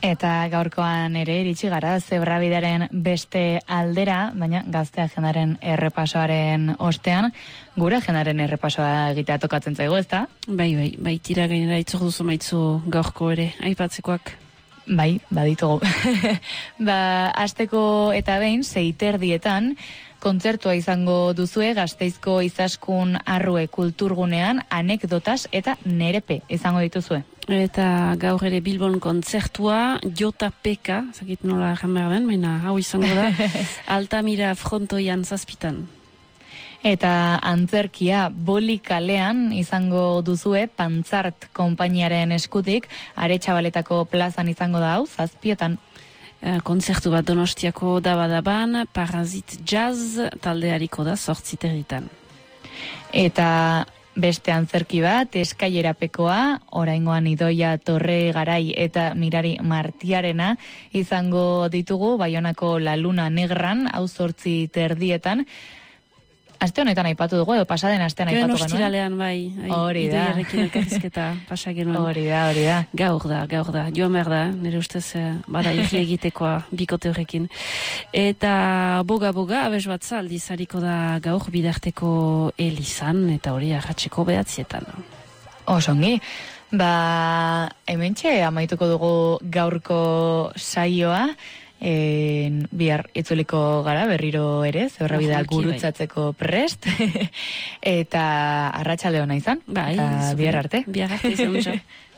Eta gaurkoan ere iritsi gara Zebrabideren beste aldera, baina gazte agendaren errepasoaren ostean, gure agendaren errepasoa egitea tokatzen zaigu, ezta? Bai, tira gainera itzok duzu maitzu gaurko ere, aipatzekoak. Bai, baditugu. Asteko eta behin, 6:30 kontzertua izango duzue Gasteizko Izaskun Arrue Kulturgunean, anekdotas eta nerepe izango dituzue. Eta gaur ere Bilbon kontzertua, JPK, zakit nola erran behar den, baina hau izango da, Altamira frontoian 7:00. Eta antzerkia Boli kalean izango duzue Pantzart konpainiaren eskutik, Aretxabaletako plazan izango da hau, 7:00. Kontzertu bat Donostiako Dabadaban, Parazit Jazz taldeariko da 8:00. Eta beste antzerki bat, Eskaierapekoa, oraingoan Idoia Torre Garai eta Mirari Martiarena izango ditugu, Baionako La Luna Negran, hau 8:30. Aste honetan aipatu dugu, edo pasaden astean aipatu genuen. Ostiralean bai. Hori da. Idoiarekin elkarrizketa pasa genuen. Hori da. Gaur da. Joan behar da, nire ustez, bada irri egitekoa bikote horrekin. Eta boga, abez bat zaldiz hariko da gaur bidarteko elizan, eta hori arratseko 9:00. Osongi. Hementxe amaituko dugu gaurko saioa, bihar itzuliko gara berriro ere, Zebrabida gurutzatzeko prest, eta arratsalde ona izan, bai, bihar arte. Bihar arte izan.